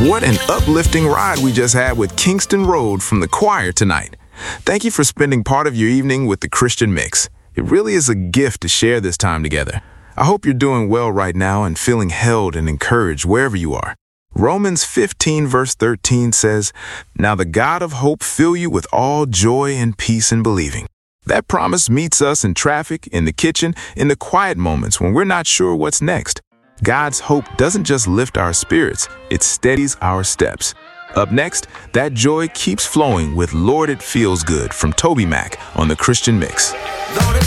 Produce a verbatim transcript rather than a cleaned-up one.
What an uplifting ride we just had with Kingston Road from the choir tonight. Thank you for spending part of your evening with the Christian Mix. It really is a gift to share this time together. I hope you're doing well right now and feeling held and encouraged wherever you are. Romans fifteen verse thirteen says, "Now the God of hope fill you with all joy and peace in believing." That promise meets us in traffic, in the kitchen, in the quiet moments when we're not sure what's next. God's hope doesn't just lift our spirits, it steadies our steps. Up next, that joy keeps flowing with Lord It Feels Good from Toby Mac on the Christian Mix.